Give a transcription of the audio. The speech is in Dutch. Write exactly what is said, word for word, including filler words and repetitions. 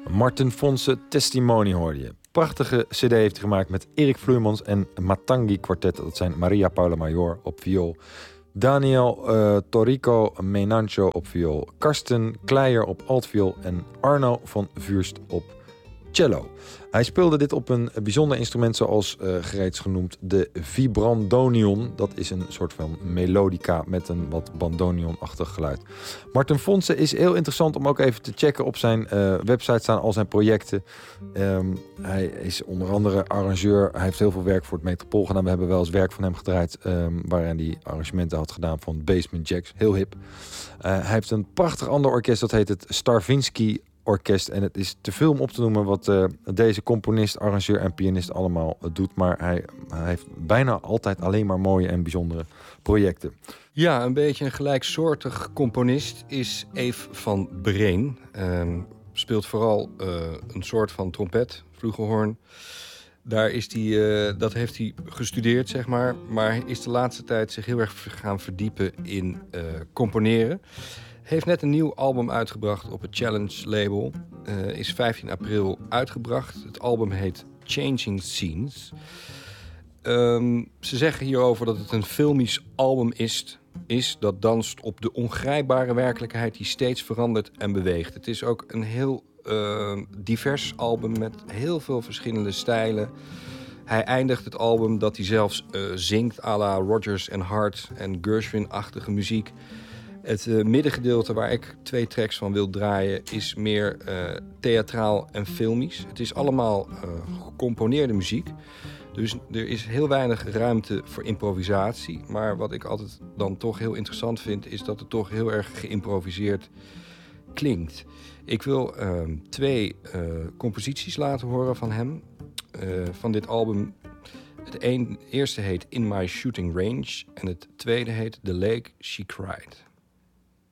Martin Fonse, Testimony hoorde je. Prachtige cd heeft hij gemaakt met Erik Vloeimans en Matangi Quartet. Dat zijn Maria Paula Major op viool. Daniel uh, Torrico Menancho op viool. Karsten Kleijer op altviool. En Arno van Vuurst op cello. Hij speelde dit op een bijzonder instrument zoals uh, gereeds genoemd de vibrandonion. Dat is een soort van melodica met een wat bandoneon-achtig geluid. Martin Fonse is heel interessant om ook even te checken. Op zijn uh, website staan al zijn projecten. Um, hij is onder andere arrangeur. Hij heeft heel veel werk voor het Metropool gedaan. We hebben wel eens werk van hem gedraaid um, waarin hij arrangementen had gedaan van Basement Jacks. Heel hip. Uh, hij heeft een prachtig ander orkest, dat heet het Stravinsky Orkest. En het is te veel om op te noemen wat uh, deze componist, arrangeur en pianist allemaal uh, doet. Maar hij, hij heeft bijna altijd alleen maar mooie en bijzondere projecten. Ja, een beetje een gelijksoortig componist is Eve van Breen. Um, speelt vooral uh, een soort van trompet, flugelhoorn. Daar is hij, uh, dat heeft hij gestudeerd, zeg maar. Maar hij is de laatste tijd zich heel erg gaan verdiepen in uh, componeren. Heeft net een nieuw album uitgebracht op het Challenge label. Uh, is vijftien april uitgebracht. Het album heet Changing Scenes. Um, ze zeggen hierover dat het een filmisch album is, is dat danst op de ongrijpbare werkelijkheid die steeds verandert en beweegt. Het is ook een heel uh, divers album met heel veel verschillende stijlen. Hij eindigt het album dat hij zelfs uh, zingt à la Rodgers en Hart en Gershwin-achtige muziek. Het uh, middengedeelte waar ik twee tracks van wil draaien is meer uh, theatraal en filmisch. Het is allemaal uh, gecomponeerde muziek. Dus er is heel weinig ruimte voor improvisatie. Maar wat ik altijd dan toch heel interessant vind, is dat het toch heel erg geïmproviseerd klinkt. Ik wil uh, twee uh, composities laten horen van hem. Uh, van dit album. Het een, eerste heet In My Shooting Range en het tweede heet The Lake She Cried.